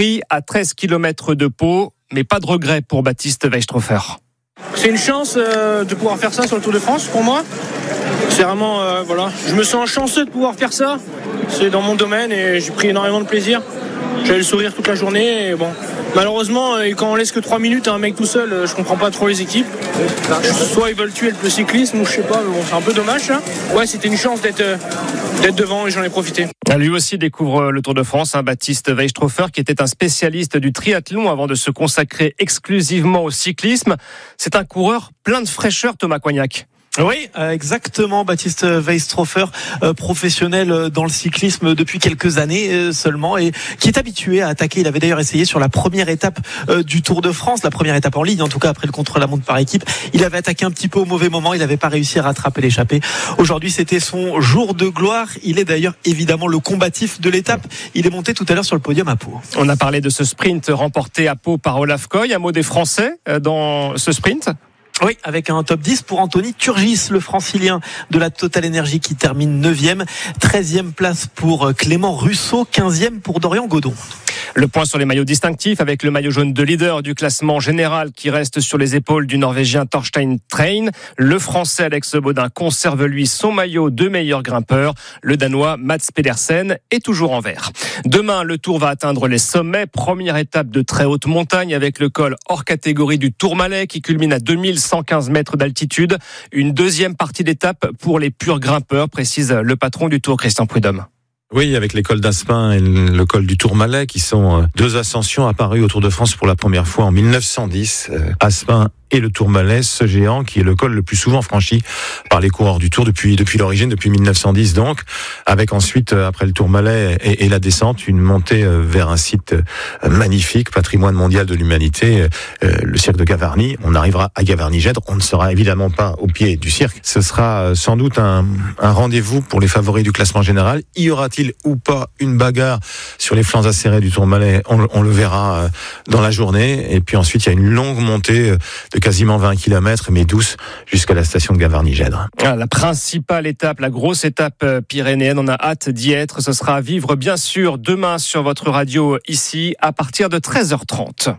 Prix à 13 km de Pau, mais pas de regret pour Baptiste Weistrofer. C'est une chance de pouvoir faire ça sur le Tour de France pour moi. C'est vraiment, voilà, je me sens chanceux de pouvoir faire ça. C'est dans mon domaine et j'ai pris énormément de plaisir. J'avais le sourire toute la journée et bon, malheureusement, quand on laisse que 3 minutes à un mec tout seul, je comprends pas trop les équipes. Soit ils veulent tuer le cyclisme ou je sais pas, mais bon, c'est un peu dommage ça. Ouais, c'était une chance d'être devant et j'en ai profité. Lui aussi découvre le Tour de France, Baptiste Weistrofer, qui était un spécialiste du triathlon avant de se consacrer exclusivement au cyclisme. C'est un coureur plein de fraîcheur, Thomas Coignac. Oui, exactement. Baptiste Weistrofer, professionnel dans le cyclisme depuis quelques années seulement et qui est habitué à attaquer. Il avait d'ailleurs essayé sur la première étape du Tour de France, la première étape en ligne, en tout cas après le contre-la-montre par équipe. Il avait attaqué un petit peu au mauvais moment, il n'avait pas réussi à rattraper l'échappée. Aujourd'hui, c'était son jour de gloire. Il est d'ailleurs évidemment le combatif de l'étape. Il est monté tout à l'heure sur le podium à Pau. On a parlé de ce sprint remporté à Pau par Olaf Koy. Un mot des Français dans ce sprint ? Oui, avec un top 10 pour Anthony Turgis, le francilien de la Total Energy qui termine 9e. 13e place pour Clément Russo, 15e pour Dorian Godon. Le point sur les maillots distinctifs avec le maillot jaune de leader du classement général qui reste sur les épaules du Norvégien Torstein Train. Le Français Alex Baudin conserve lui son maillot de meilleur grimpeur. Le Danois Mats Pedersen est toujours en vert. Demain, le Tour va atteindre les sommets. Première étape de très haute montagne avec le col hors catégorie du Tourmalet qui culmine à 2115 mètres d'altitude. Une deuxième partie d'étape pour les purs grimpeurs, précise le patron du Tour, Christian Prudhomme. Oui, avec les cols d'Aspin et le col du Tourmalet qui sont deux ascensions apparues au Tour de France pour la première fois en 1910. Aspin et le Tourmalet, ce géant qui est le col le plus souvent franchi par les coureurs du Tour depuis l'origine, depuis 1910 donc, avec ensuite, après le Tourmalet et la descente, une montée vers un site magnifique, patrimoine mondial de l'humanité, le cirque de Gavarnie. On arrivera à Gavarnie-Gèdre, on ne sera évidemment pas au pied du cirque. Ce sera sans doute un rendez-vous pour les favoris du classement général. Y aura-t-il ou pas une bagarre sur les flancs acérés du Tourmalet? On le verra dans la journée. Et puis ensuite, il y a une longue montée de quasiment 20 km, mais douce, jusqu'à la station de Gavarnie-Gèdre. La principale étape, la grosse étape pyrénéenne, on a hâte d'y être. Ce sera à vivre, bien sûr, demain sur votre radio, ici, à partir de 13h30.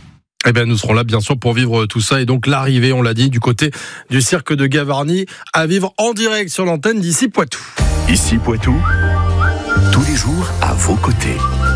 Eh bien, nous serons là, bien sûr, pour vivre tout ça. Et donc, l'arrivée, on l'a dit, du côté du cirque de Gavarnie, à vivre en direct sur l'antenne d'Ici Poitou. Ici Poitou, tous les jours à vos côtés.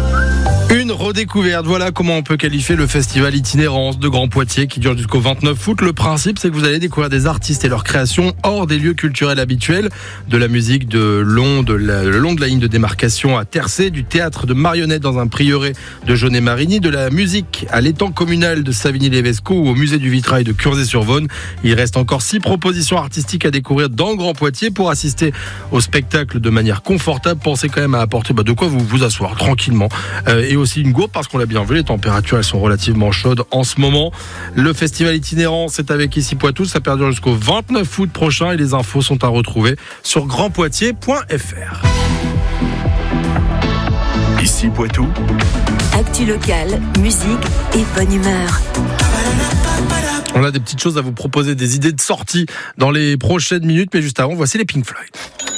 Une redécouverte, voilà comment on peut qualifier le festival Itinérance de Grand Poitiers qui dure jusqu'au 29 août. Le principe, c'est que vous allez découvrir des artistes et leurs créations hors des lieux culturels habituels, de la musique le long de la ligne de démarcation à Tercé, du théâtre de marionnettes dans un prieuré de Jaunet-Marigny, de la musique à l'étang communal de Savigny-lès-Vesco ou au musée du vitrail de Curzé-sur-Vaune. Il reste encore 6 propositions artistiques à découvrir dans Grand Poitiers. Pour assister au spectacle de manière confortable, pensez quand même à apporter de quoi vous asseoir tranquillement et aussi une gourde parce qu'on l'a bien vu, les températures elles sont relativement chaudes en ce moment. Le festival itinérant, c'est avec Ici Poitou, ça perdure jusqu'au 29 août prochain et les infos sont à retrouver sur grandpoitiers.fr. Ici Poitou, actu locale, musique et bonne humeur. On a des petites choses à vous proposer, des idées de sortie dans les prochaines minutes, mais juste avant, voici les Pink Floyd.